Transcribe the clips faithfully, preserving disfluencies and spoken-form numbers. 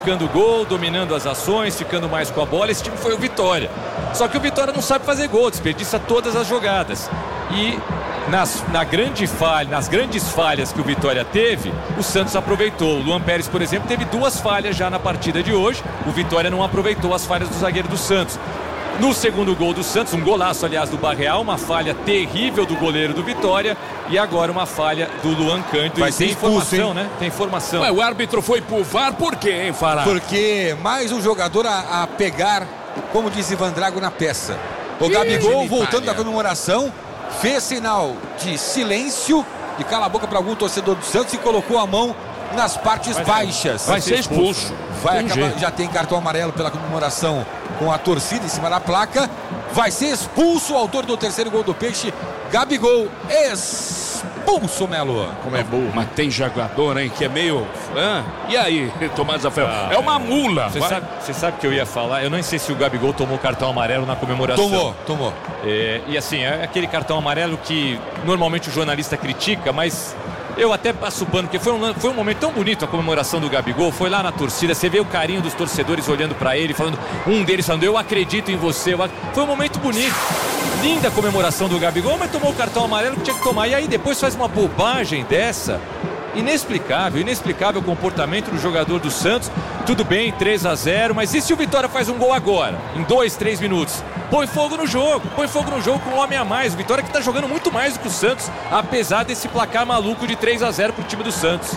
Ficando gol, dominando as ações, ficando mais com a bola, esse time foi o Vitória. Só que o Vitória não sabe fazer gol, desperdiça todas as jogadas. E nas, na grande falha, nas grandes falhas que o Vitória teve, o Santos aproveitou. O Luan Pérez, por exemplo, teve duas falhas já na partida de hoje. O Vitória não aproveitou as falhas do zagueiro do Santos. No segundo gol do Santos, um golaço, aliás, do Barreal, uma falha terrível do goleiro do Vitória e agora uma falha do Luan Cândido. Vai ser tem expulso, informação, hein? né? Tem informação. Ué, o árbitro foi pro V A R por quê, hein, Fará? Porque mais um jogador a, a pegar, como diz Ivan Drago, na peça. O Ih, Gabigol, genitália. voltando da comemoração, fez sinal de silêncio, de cala a boca para algum torcedor do Santos e colocou a mão nas partes Vai ser- baixas. Vai ser expulso. Vai Tem acabar, jeito. já tem cartão amarelo pela comemoração com a torcida em cima da placa. Vai ser expulso o autor do terceiro gol do Peixe, Gabigol, expulso, Melo. Como é bom. Mas tem jogador, hein, que é meio... Ah, e aí, Tomás Rafael? Ah, é uma mula. Você vai. sabe, você sabe que eu ia falar, eu não sei se o Gabigol tomou cartão amarelo na comemoração. Tomou, tomou. É, e assim, é aquele cartão amarelo que normalmente o jornalista critica, mas eu até passo pano, porque foi um, foi um momento tão bonito a comemoração do Gabigol, foi lá na torcida, você vê o carinho dos torcedores olhando pra ele, falando, um deles falando, eu acredito em você, eu ac... foi um momento bonito, linda a comemoração do Gabigol, mas tomou o cartão amarelo que tinha que tomar, e aí depois faz uma bobagem dessa, inexplicável, inexplicável o comportamento do jogador do Santos. Tudo bem, três a zero, mas e se o Vitória faz um gol agora, em dois, três minutos? Põe fogo no jogo, põe fogo no jogo com um homem a mais. O Vitória que está jogando muito mais do que o Santos, apesar desse placar maluco de três a zero pro time do Santos.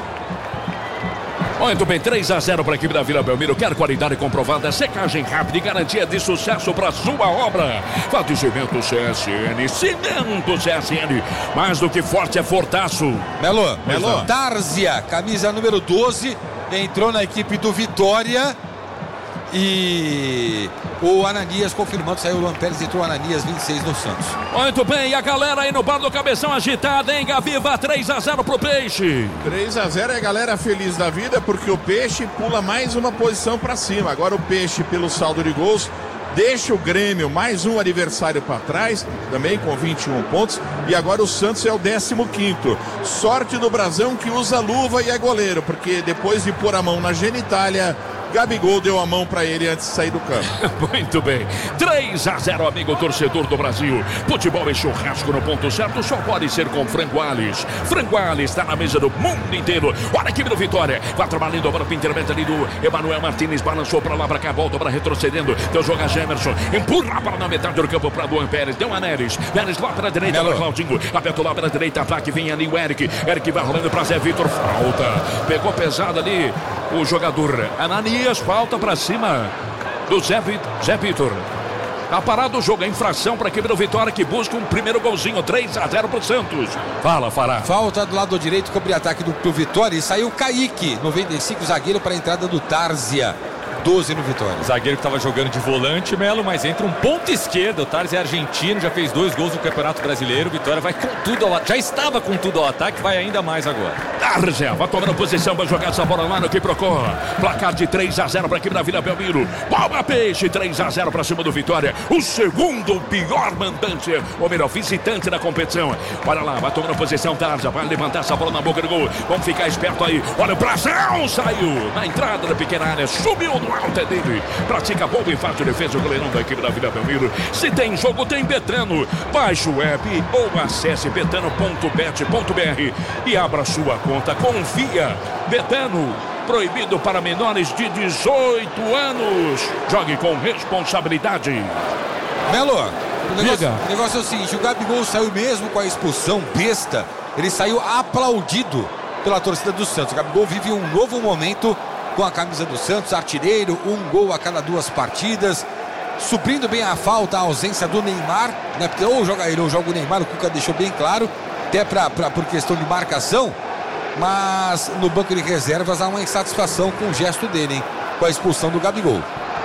Muito bem, três a zero para a equipe da Vila Belmiro. Quer qualidade comprovada, secagem rápida e garantia de sucesso para sua obra. Faz Cimento C S N, Cimento C S N, mais do que forte é fortaço. Melo, Melo. Tárzia, camisa número doze, entrou na equipe do Vitória. E o Ananias confirmando, saiu o Luan Pérez, entrou o Ananias, vinte e seis no Santos. Muito bem, e a galera aí no bar do Cabeção agitada, hein, Gaviva? três a zero pro Peixe. três a zero é a galera feliz da vida porque o Peixe pula mais uma posição para cima. Agora o Peixe, pelo saldo de gols, deixa o Grêmio mais um adversário para trás, também com vinte e um pontos. E agora o Santos é o décimo quinto. Sorte do Brasão que usa luva e é goleiro, porque depois de pôr a mão na genitália, Gabigol deu a mão pra ele antes de sair do campo. Muito bem, três a zero, amigo torcedor do Brasil. Futebol e churrasco no ponto certo só pode ser com Frango Alves. Frango Alves está na mesa do mundo inteiro. Olha a equipe do Vitória, vai trabalhando agora para o intervento ali do Emanuel Martins, balançou pra lá, pra cá, volta para retrocedendo. Então joga Gemerson, empurra para na metade do campo para Luan Pérez, deu a Neres. Neres lá pela direita para Claudinho, aberto lá pela direita, ataque, vem ali o Eric. Eric vai rolando para Zé Vitor, falta. Pegou pesado ali o jogador Ananias, falta para cima do Zé, Zé Vitor. Tá parado o jogo, a infração para a equipe do Vitória que busca um primeiro golzinho, três a zero pro Santos. Fala, Fará. Falta do lado direito, cobre ataque do, do Vitória e saiu Kaique, noventa e cinco, zagueiro para a entrada do Tárzia. doze no Vitória. Zagueiro que estava jogando de volante, Melo, mas entra um ponto esquerdo. O Tarzi é argentino, já fez dois gols no Campeonato Brasileiro. Vitória vai com tudo ao ataque. Já estava com tudo ao ataque, vai ainda mais agora. Tarzi vai tomando posição, vai jogar essa bola lá no Quiprocó. Placar de três a zero para a equipe da Vila Belmiro. Palma Peixe, três a zero para cima do Vitória. O segundo pior mandante, ou melhor, visitante da competição. Olha lá, vai tomando posição, Tarzi vai levantar essa bola na boca do gol. Vamos ficar esperto aí. Olha o Brasão, saiu na entrada da pequena área, subiu no alto é dele, pratica boa e fácil defesa, o goleirão da equipe da Vila Belmiro. Se tem jogo, tem Betano. Baixe o app ou acesse betano ponto bet ponto br e abra sua conta. Confia. Betano, proibido para menores de dezoito anos. Jogue com responsabilidade. Melo, o negócio, o negócio é o seguinte, o Gabigol saiu mesmo com a expulsão besta, ele saiu aplaudido pela torcida do Santos. O Gabigol vive um novo momento com a camisa do Santos, artilheiro, um gol a cada duas partidas, suprindo bem a falta, a ausência do Neymar, né? Ou joga ele ou joga o Neymar, o Cuca deixou bem claro, até pra, pra, por questão de marcação, mas no banco de reservas há uma insatisfação com o gesto dele, hein? Com a expulsão do Gabigol.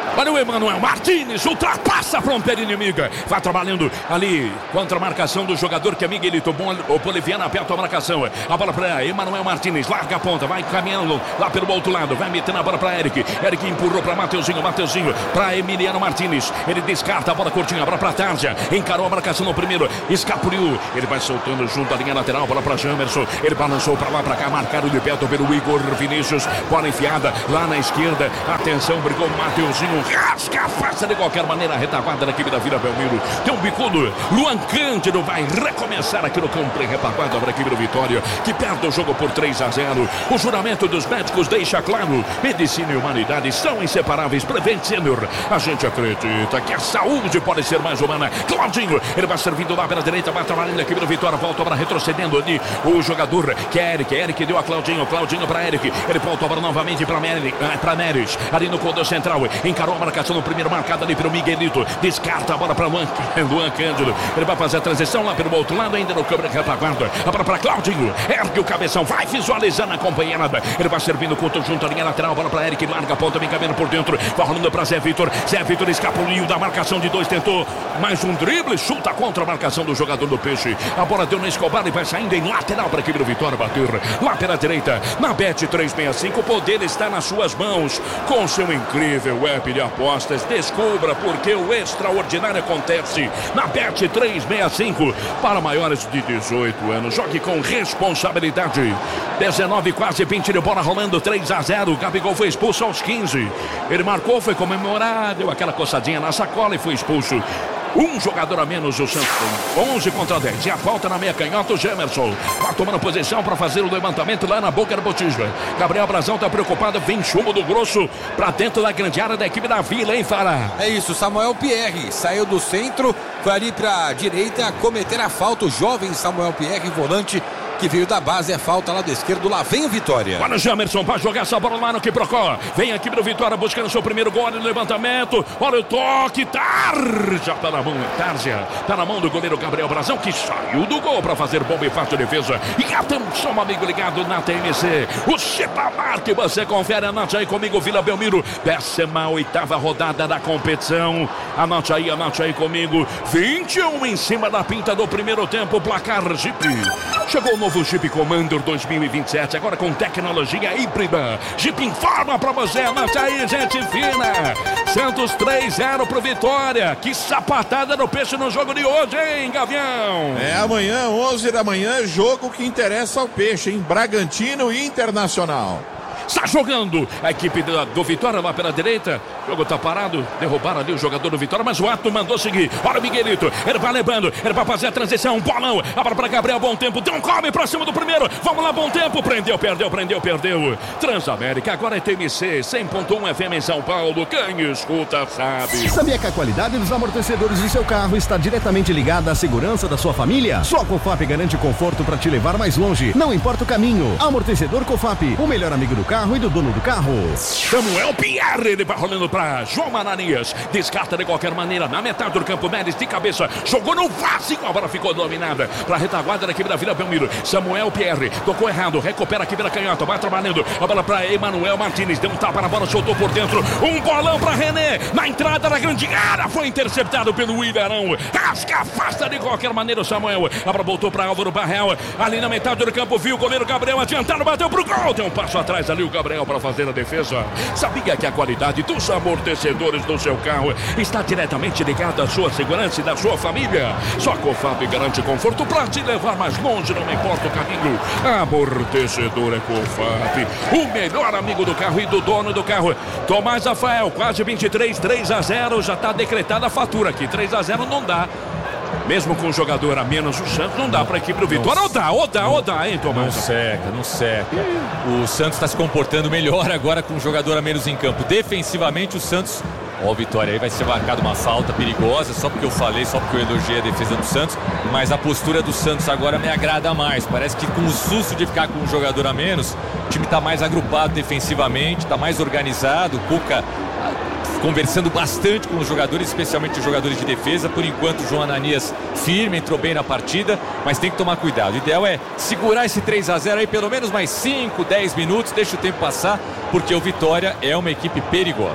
Olha o Emanuel Martins, ultrapassa a fronteira inimiga. Vai trabalhando ali contra a marcação do jogador que é Miguelito. Bom, o boliviano aperta a marcação. A bola para Emanuel Martins, larga a ponta, vai caminhando lá pelo outro lado. Vai metendo a bola para Eric. Eric empurrou para Mateuzinho, Mateuzinho para Emiliano Martins. Ele descarta a bola curtinha, a bola para Tarja. Encarou a marcação no primeiro, escapuliu. Ele vai soltando junto à linha lateral, bola para Jamerson. Ele balançou para lá, para cá, marcado de perto pelo Igor Vinícius. Bola enfiada lá na esquerda. Atenção, brigou o Mateuzinho. Rasca, faça de qualquer maneira a retaguarda da equipe da Vila Belmiro. Tem um bicudo. Luan Cândido vai recomeçar aqui no campo. Retaguarda para a equipe do Vitória, que perde o jogo por três a zero. O juramento dos médicos deixa claro: medicina e humanidade são inseparáveis. Prevent Senior. A gente acredita que a saúde pode ser mais humana. Claudinho, ele vai servindo lá pela direita, vai trabalhando a equipe do Vitória. Volta para retrocedendo ali o jogador que é Eric. Eric deu a Claudinho. Claudinho para Eric. Ele volta para novamente para Neres. Ali no corredor central. Encarou a marcação no primeiro, marcado ali pelo Miguelito. Descarta a bola para Luan, Luan Cândido. Ele vai fazer a transição lá pelo outro lado, ainda no câmera de retaguarda. A bola para Claudinho. Ergue o cabeção, vai visualizando a companheirada. Ele vai servindo contra junto à linha lateral. Bola para Eric, larga a ponta, vem caminhando por dentro. Vai rolando para Zé Vitor. Zé Vitor escapuliu da marcação de dois, tentou mais um drible, chuta contra a marcação do jogador do Peixe. A bola deu na Escobar e vai saindo em lateral para a equipe do Vitória bater. Lá pela direita, na Bet trezentos e sessenta e cinco, o poder está nas suas mãos. Com seu incrível app de apostas, descubra porque o extraordinário acontece na Bet trezentos e sessenta e cinco. Para maiores de dezoito anos, jogue com responsabilidade. dezenove, quase vinte de bola rolando, três a zero. Gabigol foi expulso aos quinze. Ele marcou, foi comemorado, deu aquela coçadinha na sacola e foi expulso. Um jogador a menos, o Santos tem onze contra dez. E a falta na meia canhota, o Gemerson vai tomando posição para fazer o levantamento lá na boca da botija. Gabriel Brazão está preocupado, vem chumbo do grosso para dentro da grande área da equipe da Vila, hein, Fará? É isso, Samuel Pierre saiu do centro, foi ali para a direita cometer a falta. O jovem Samuel Pierre, volante, que veio da base, é falta lá do esquerdo, lá vem o Vitória. Olha o Jamerson para jogar essa bola lá no Quiprocó. Vem aqui pro Vitória buscando seu primeiro gol no levantamento. Olha o toque, Tarja tá na mão, Tarja tá na mão do goleiro Gabriel Brazão, que saiu do gol para fazer bomba e fácil defesa. E atenção, amigo ligado na T M C. O Chipamar que você confere, anote aí comigo, Vila Belmiro. décima oitava rodada da competição. Anote aí, anote aí comigo. vinte e um em cima da pinta do primeiro tempo, placar Jeep. Chegou o novo Jeep Commander dois mil e vinte e sete, agora com tecnologia híbrida. Jeep informa pra você, anote aí, gente fina. Santos três a zero pro Vitória. Que sapatada do Peixe no jogo de hoje, hein, Gavião? É amanhã, onze da manhã, jogo que interessa ao Peixe, hein? Bragantino e Internacional. Está jogando a equipe do, do Vitória lá pela direita. O jogo está parado. Derrubaram ali o jogador do Vitória, mas o Ato mandou seguir. Olha o Miguelito. Ele vai levando. Ele vai fazer a transição. Bolão. A bola para Gabriel. Bom tempo. Deu um come para cima do primeiro. Vamos lá, bom tempo. Prendeu, perdeu, prendeu, perdeu. Transamérica. Agora é T M C. cem ponto um F M em São Paulo. Quem escuta sabe. Sabia que a qualidade dos amortecedores do seu carro está diretamente ligada à segurança da sua família? Só a Cofap garante conforto para te levar mais longe. Não importa o caminho. Amortecedor Cofap. O melhor amigo do carro e do dono do carro. Samuel Pierre, ele vai rolando para João Ananias, descarta de qualquer maneira na metade do campo. Médici de cabeça, jogou no vazio, a bola ficou dominada para a retaguarda da equipe da Vila Belmiro. Samuel Pierre tocou errado, recupera aqui pela canhota, vai trabalhando a bola para Emanuel Martins, deu um tapa na bola, soltou por dentro, um bolão para René na entrada da grande área, foi interceptado pelo Iverão. Rasca, afasta de qualquer maneira o Samuel, a bola voltou para Álvaro Barrel, ali na metade do campo, viu o goleiro Gabriel adiantado, bateu pro gol, tem um passo atrás ali o Gabriel para fazer a defesa. Sabia que a qualidade dos amortecedores do seu carro está diretamente ligada à sua segurança e da sua família? Só a Cofap garante conforto para te levar mais longe, não importa o caminho. Amortecedor é Cofap, o melhor amigo do carro e do dono do carro. Tomás Rafael, quase vinte e três, três a zero, já está decretada a fatura aqui. três a zero não dá. Mesmo com um jogador a menos, o Santos não dá para a equipe do Vitória. Ou dá, ou dá, ou dá, hein, Tomás? Não seca, não seca. O Santos está se comportando melhor agora com um jogador a menos em campo. Defensivamente, o Santos... Ó, Vitória, aí vai ser marcada uma falta perigosa, só porque eu falei, só porque eu elogiei a defesa do Santos, mas a postura do Santos agora me agrada mais. Parece que com o susto de ficar com um jogador a menos, o time está mais agrupado defensivamente, está mais organizado. O Cuca conversando bastante com os jogadores, especialmente os jogadores de defesa. Por enquanto, o João Ananias firme, entrou bem na partida, mas tem que tomar cuidado. O ideal é segurar esse três a zero aí pelo menos mais cinco, dez minutos, deixa o tempo passar, porque o Vitória é uma equipe perigosa.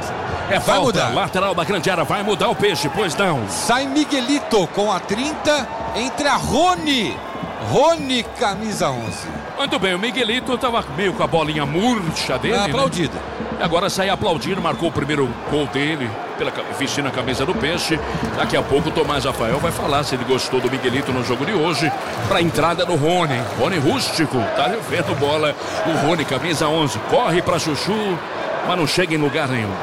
É vai falta, mudar. Lateral da grande área, vai mudar o Peixe, pois não. Sai Miguelito com a trinta, entre a Rony. Rony, camisa onze. Muito bem, o Miguelito tava meio com a bolinha murcha dele, É aplaudido. Né? Agora sai aplaudindo, marcou o primeiro gol dele, pela, vestindo a camisa do Peixe. Daqui a pouco o Tomás Rafael vai falar se ele gostou do Miguelito no jogo de hoje. Para entrada do Rony, Rony rústico, tá vendo bola. O Rony, camisa onze, corre para Chuchu, mas não chega em lugar nenhum.